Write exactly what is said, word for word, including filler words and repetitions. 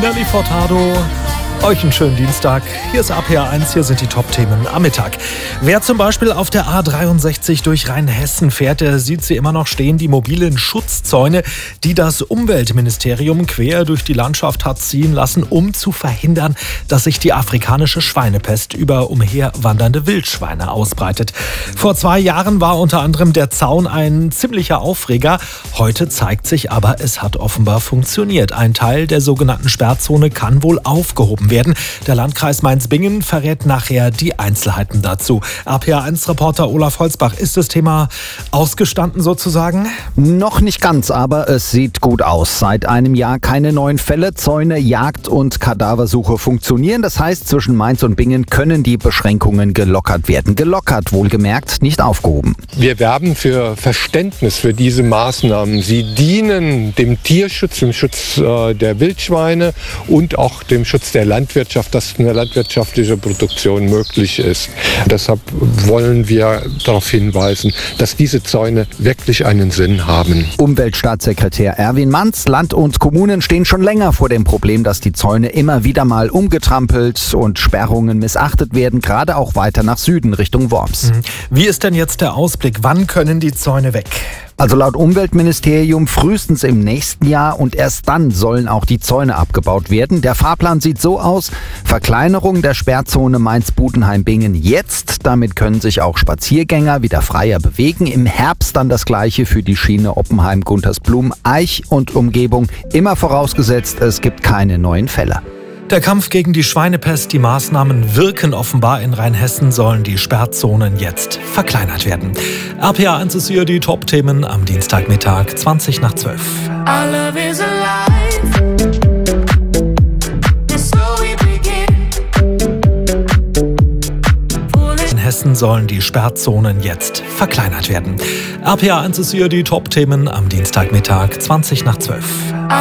Nelly Furtado. Euch einen schönen Dienstag. Hier ist A P A eins, hier sind die Top-Themen am Mittag. Wer zum Beispiel auf der A dreiundsechzig durch Rheinhessen fährt, der sieht sie immer noch stehen, die mobilen Schutzzäune, die das Umweltministerium quer durch die Landschaft hat ziehen lassen, um zu verhindern, dass sich die afrikanische Schweinepest über umherwandernde Wildschweine ausbreitet. Vor zwei Jahren war unter anderem der Zaun ein ziemlicher Aufreger. Heute zeigt sich aber, es hat offenbar funktioniert. Ein Teil der sogenannten Sperrzone kann wohl aufgehoben werden. werden. Der Landkreis Mainz-Bingen verrät nachher die Einzelheiten dazu. A P A eins Reporter Olaf Holzbach, ist das Thema ausgestanden sozusagen? Noch nicht ganz, aber es sieht gut aus. Seit einem Jahr keine neuen Fälle. Zäune, Jagd und Kadaversuche funktionieren. Das heißt, zwischen Mainz und Bingen können die Beschränkungen gelockert werden. Gelockert, wohlgemerkt, nicht aufgehoben. Wir werben für Verständnis für diese Maßnahmen. Sie dienen dem Tierschutz, dem Schutz äh, der Wildschweine und auch dem Schutz der Landwirtschaft. Landwirtschaft, dass eine landwirtschaftliche Produktion möglich ist. Deshalb wollen wir darauf hinweisen, dass diese Zäune wirklich einen Sinn haben. Umweltstaatssekretär Erwin Manz, Land und Kommunen stehen schon länger vor dem Problem, dass die Zäune immer wieder mal umgetrampelt und Sperrungen missachtet werden, gerade auch weiter nach Süden Richtung Worms. Wie ist denn jetzt der Ausblick? Wann können die Zäune weg? Also laut Umweltministerium frühestens im nächsten Jahr und erst dann sollen auch die Zäune abgebaut werden. Der Fahrplan sieht so aus: Verkleinerung der Sperrzone Mainz-Budenheim-Bingen jetzt. Damit können sich auch Spaziergänger wieder freier bewegen. Im Herbst dann das Gleiche für die Schiene Oppenheim-Guntersblum, Eich und Umgebung. Immer vorausgesetzt, es gibt keine neuen Fälle. Der Kampf gegen die Schweinepest, die Maßnahmen wirken offenbar. In Rheinhessen sollen die Sperrzonen jetzt verkleinert werden. A P A eins ist hier die Top-Themen am Dienstagmittag, zwanzig nach zwölf. In Hessen sollen die Sperrzonen jetzt verkleinert werden. A P A eins ist hier die Top-Themen am Dienstagmittag, zwanzig nach zwölf.